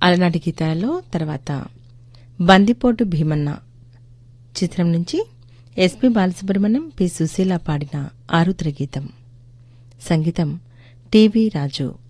అలనాటి గీతాలలో తర్వాత బందిపోటు భీమన్న చిత్రం నుంచి ఎస్పి బాలసుబ్రహ్మణ్యం పి సుశీల పాడిన ఆరుద్ర గీతం. సంగీతం టివి రాజు.